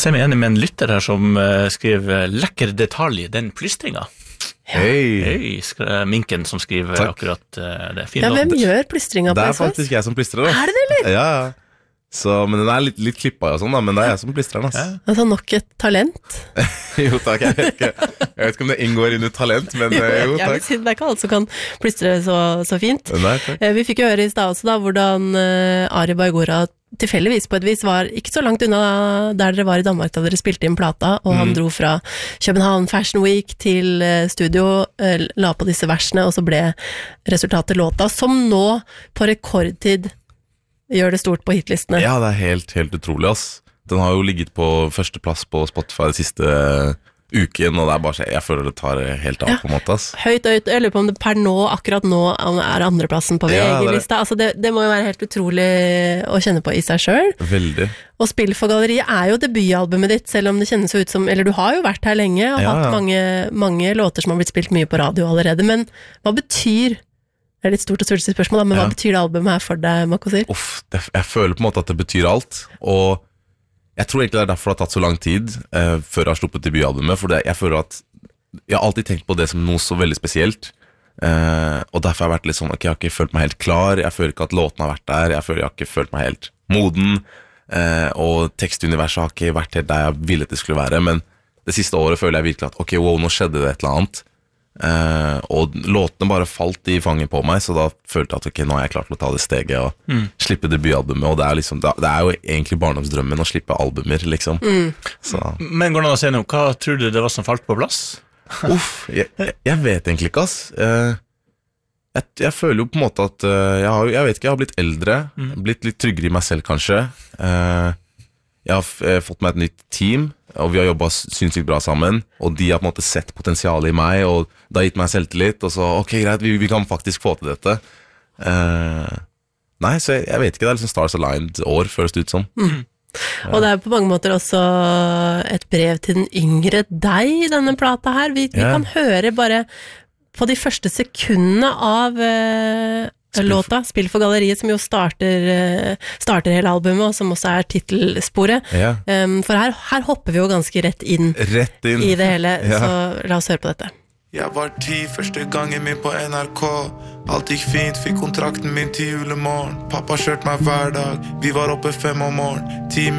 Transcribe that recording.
ser meg enig med en lytter her som skriver lekker detalj, den plystringa. Hei, Minken som skriver akkurat det. Fin hvem gjør plystringa på Det faktisk jeg som plystrer da. Er det eller? Ja. Så, men den litt klippa og sånn da, men det jeg som plystrer den. Altså nok et talent. Jo takk, jeg vet ikke om det inngår under talent, men jo takk. Det ikke alle som kan plystre så fint. Nei, takk. Vi fikk jo høre i sted også da, hvordan Ari Bargora tilfeldigvis på et vis var ikke så langt unna der dere var i Danmark da dere spilte inn plata, og han dro fra København Fashion Week til studio, la på disse versene, og så ble resultatet låta, som nå på rekordtid gjør det stort på hitlistene. Ja, det helt utrolig, ass. Den har jo ligget på førsteplass på Spotify de siste uken, og det bare, jeg føler det tar helt av på en måte, ass. Høyt, jeg lurer på om det per nå, akkurat nå, er andreplassen på VG-lista. Altså det må jo være helt utrolig å kjenne på i seg selv. Veldig. Og Spill for galleriet er jo debutalbumet ditt, selv om det kjennes ut som, eller du har jo vært her lenge, og hatt mange låter som har blitt spilt mye på radio allerede, men hva betyr det litt stort og stort spørsmål, men hva betyr det albumet her for deg, Makosir? Jeg føler på en måte at det betyr alt, og jeg tror egentlig det derfor det har tatt så lang tid før jeg har sluppet debutalbumet, for jeg føler at jeg har alltid tenkt på det som noe så veldig spesielt, og derfor har jeg vært litt sånn, jeg har ikke følt meg helt klar, jeg føler ikke at låten har vært der, jeg føler jeg har ikke følt meg helt moden, og tekstuniverset har ikke vært helt der jeg ville det skulle være, men det siste året føler jeg virkelig at wow, nå skjedde det et eller annet, og låtene bare falt i fanget på meg, så da følte jeg at nå er jeg klar til å ta det steget og slippe debutalbumet, og det liksom, det jo egentlig barndomsdrømmen å slippe albumer liksom. Men går det an å si noe, hva tror du det var som falt på plass? Jeg vet egentlig ikke, ass. Jeg føler jo på en måte at jeg vet ikke, jeg har blitt eldre, blitt litt tryggere i meg selv kanskje. Jeg har fått meg et nytt team, og vi har jobbet sinnssykt bra sammen, og de har på en måte sett potensialet i meg, og det har gitt meg selvtillit, og så, greit, vi kan faktisk få til dette. Nei, så jeg vet ikke, det liksom Stars Aligned år, føles det ut som. Og det på mange måter også et brev til den yngre deg, denne plata her. Vi kan høre bare på de første sekundene av låta, Spill for galleriet, som jo starter hele albumet, og som også titelsporet. For her hopper vi jo ganske rett inn i det hele, så la oss høre på dette. Jeg var 10 første gangen min på NRK. Alt gikk fint, fikk kontrakten min til julemorgen. Pappa kjørte meg hver dag, vi var oppe 5 om morgen. 10